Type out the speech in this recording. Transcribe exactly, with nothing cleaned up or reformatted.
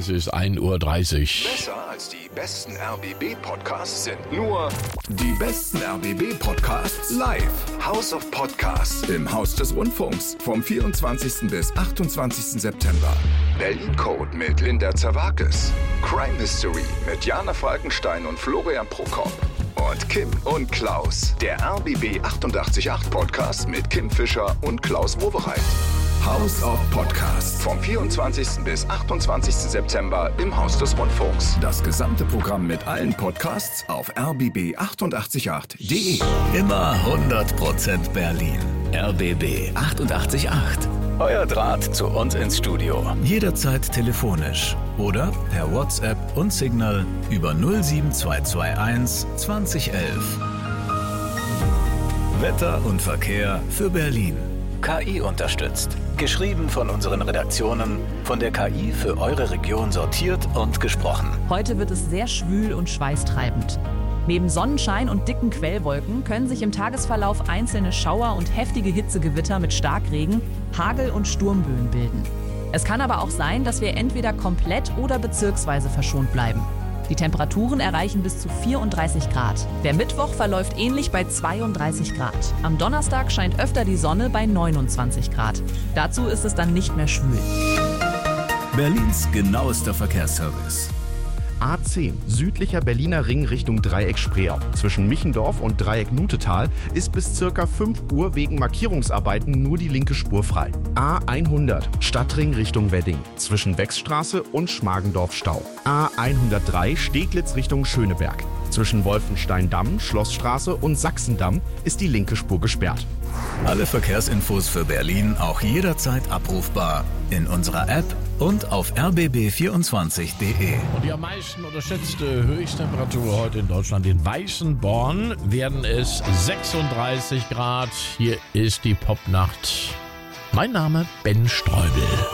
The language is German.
Es ist ein Uhr dreißig. Besser als die besten R B B-Podcasts sind nur die besten R B B-Podcasts live. House of Podcasts im Haus des Rundfunks vom vierundzwanzigsten bis achtundzwanzigsten September. Berlin Code mit Linda Zerwakis. Crime Mystery mit Jana Falkenstein und Florian Prokop. Und Kim und Klaus, der R B B achtundachtzig Komma acht Podcast mit Kim Fischer und Klaus Wowereit. House of Podcasts vom vierundzwanzigsten bis achtundzwanzigsten September im Haus des Rundfunks. Das gesamte Programm mit allen Podcasts auf r b b achtundachtzig Komma acht punkt d e. Immer hundert Prozent Berlin. R B B achtundachtzig Komma acht. Euer Draht zu uns ins Studio. Jederzeit telefonisch oder per WhatsApp und Signal über null sieben zwei zwei eins zwanzig elf. Wetter und Verkehr für Berlin. K I unterstützt. Geschrieben von unseren Redaktionen, von der K I für eure Region sortiert und gesprochen. Heute wird es sehr schwül und schweißtreibend. Neben Sonnenschein und dicken Quellwolken können sich im Tagesverlauf einzelne Schauer und heftige Hitzegewitter mit Starkregen, Hagel und Sturmböen bilden. Es kann aber auch sein, dass wir entweder komplett oder bezirksweise verschont bleiben. Die Temperaturen erreichen bis zu vierunddreißig Grad. Der Mittwoch verläuft ähnlich bei zweiunddreißig Grad. Am Donnerstag scheint öfter die Sonne bei neunundzwanzig Grad. Dazu ist es dann nicht mehr schwül. Berlins genauester Verkehrsservice. A zehn, südlicher Berliner Ring Richtung Dreieck Spreer. Zwischen Michendorf und Dreieck Nutetal ist bis ca. fünf Uhr wegen Markierungsarbeiten nur die linke Spur frei. A hundert, Stadtring Richtung Wedding. Zwischen Wechsstraße und Schmargendorf Stau. A hundertdrei, Steglitz Richtung Schöneberg. Zwischen Wolfenstein-Damm, Schlossstraße und Sachsendamm ist die linke Spur gesperrt. Alle Verkehrsinfos für Berlin auch jederzeit abrufbar in unserer App und auf r b b vierundzwanzig punkt d e. Und die am meisten unterschätzte Höchsttemperatur heute in Deutschland, in Weißenborn, werden es sechsunddreißig Grad. Hier ist die Popnacht. Mein Name Ben Streubel.